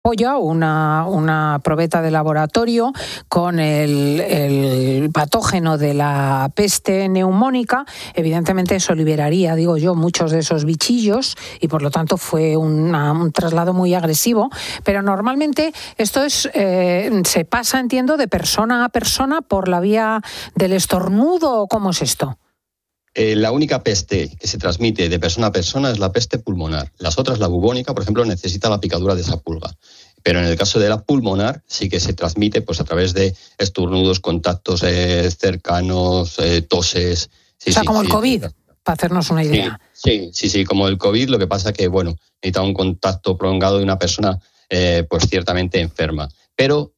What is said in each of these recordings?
una probeta de laboratorio con el patógeno de la peste neumónica. Evidentemente eso liberaría, digo yo, muchos de esos bichillos y por lo tanto fue un traslado muy agresivo. Pero normalmente esto se pasa, entiendo, de persona a persona por la vía del estornudo. ¿Cómo es esto? La única peste que se transmite de persona a persona es la peste pulmonar. Las otras, la bubónica, por ejemplo, necesita la picadura de esa pulga. Pero en el caso de la pulmonar sí que se transmite pues a través de estornudos, contactos cercanos, toses. Sí, o sea, como el COVID, para hacernos una idea. Sí, como el COVID. Lo que pasa que, necesita un contacto prolongado de una persona pues ciertamente enferma. Pero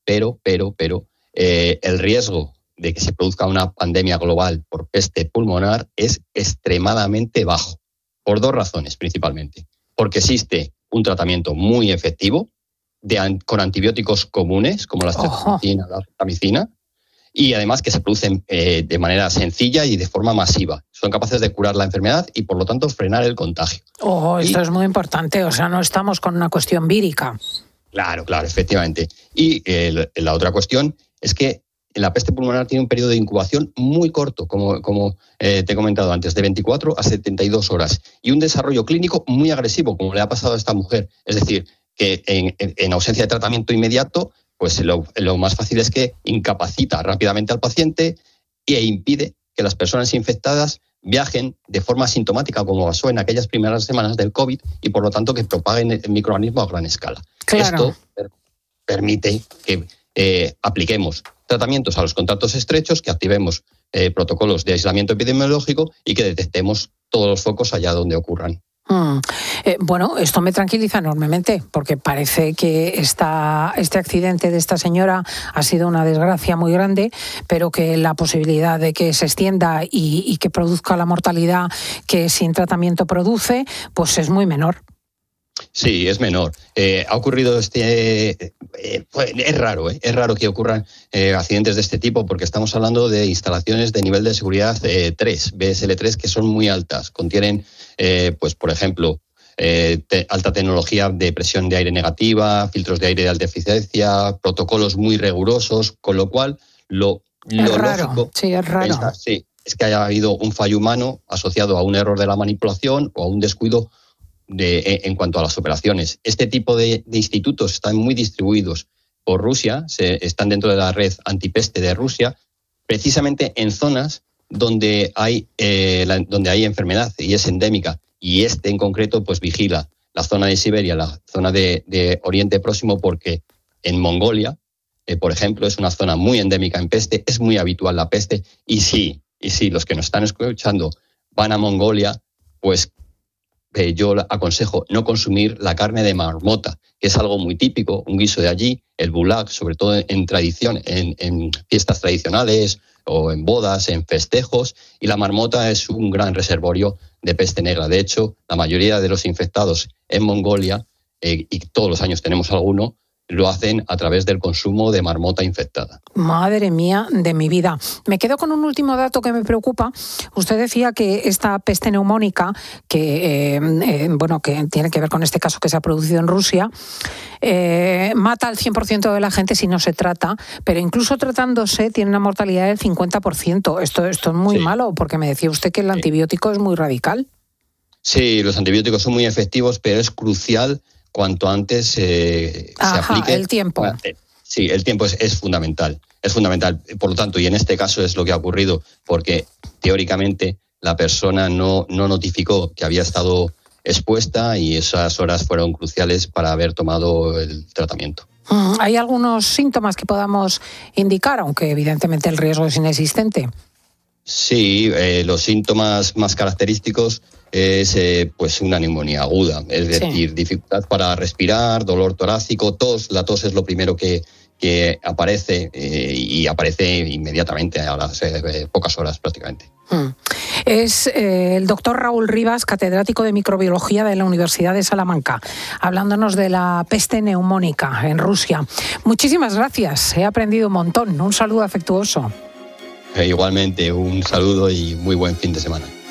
el riesgo de que se produzca una pandemia global por peste pulmonar es extremadamente bajo, por dos razones principalmente. Porque existe un tratamiento muy efectivo con antibióticos comunes, como la streptomicina, la rifampicina, y además que se producen de manera sencilla y de forma masiva. Son capaces de curar la enfermedad y, por lo tanto, frenar el contagio. Esto es muy importante, o sea, no estamos con una cuestión vírica. Claro, efectivamente. Y la otra cuestión es que la peste pulmonar tiene un periodo de incubación muy corto, como te he comentado antes, de 24 a 72 horas, y un desarrollo clínico muy agresivo, como le ha pasado a esta mujer. Es decir, que en ausencia de tratamiento inmediato, pues lo más fácil es que incapacita rápidamente al paciente e impide que las personas infectadas viajen de forma asintomática, como pasó en aquellas primeras semanas del COVID, y por lo tanto que propaguen el microorganismo a gran escala. Claro. Esto permite que apliquemos tratamientos a los contactos estrechos, que activemos protocolos de aislamiento epidemiológico y que detectemos todos los focos allá donde ocurran. Esto me tranquiliza enormemente, porque parece que este accidente de esta señora ha sido una desgracia muy grande, pero que la posibilidad de que se extienda y que produzca la mortalidad que sin tratamiento produce, pues es muy menor. Sí, es menor. Ha ocurrido es raro que ocurran accidentes de este tipo, porque estamos hablando de instalaciones de nivel de seguridad 3, BSL3, que son muy altas. Contienen, por ejemplo, alta tecnología de presión de aire negativa, filtros de aire de alta eficiencia, protocolos muy rigurosos, con lo cual lo lógico es raro. Es que haya habido un fallo humano asociado a un error de la manipulación o a un descuido en cuanto a las operaciones. Este tipo de institutos están muy distribuidos por Rusia, están dentro de la red antipeste de Rusia, precisamente en zonas donde hay enfermedad y es endémica. Y en concreto pues vigila la zona de Siberia, la zona de Oriente Próximo, porque en Mongolia, por ejemplo, es una zona muy endémica en peste, es muy habitual la peste. Y sí, los que nos están escuchando van a Mongolia, pues yo aconsejo no consumir la carne de marmota, que es algo muy típico, un guiso de allí, el bulag, sobre todo en fiestas tradicionales o en bodas, en festejos, y la marmota es un gran reservorio de peste negra. De hecho, la mayoría de los infectados en Mongolia, y todos los años tenemos alguno, lo hacen a través del consumo de marmota infectada. Madre mía de mi vida. Me quedo con un último dato que me preocupa. Usted decía que esta peste neumónica, que tiene que ver con este caso que se ha producido en Rusia, mata al 100% de la gente si no se trata, pero incluso tratándose tiene una mortalidad del 50%. Esto es muy malo, porque me decía usted que el antibiótico es muy radical. Sí, los antibióticos son muy efectivos, pero es crucial cuanto antes se aplique. El tiempo. Sí, el tiempo es fundamental. Es fundamental. Por lo tanto, y en este caso es lo que ha ocurrido, porque teóricamente la persona no notificó que había estado expuesta y esas horas fueron cruciales para haber tomado el tratamiento. ¿Hay algunos síntomas que podamos indicar, aunque evidentemente el riesgo es inexistente? Sí, los síntomas más característicos es una neumonía aguda, es decir, dificultad para respirar, dolor torácico, tos. La tos es lo primero que aparece y aparece inmediatamente a las pocas horas prácticamente. Es el doctor Raúl Rivas, catedrático de microbiología de la Universidad de Salamanca, hablándonos de la peste neumónica en Rusia. Muchísimas gracias, he aprendido un montón. Un saludo afectuoso. Igualmente, un saludo y muy buen fin de semana.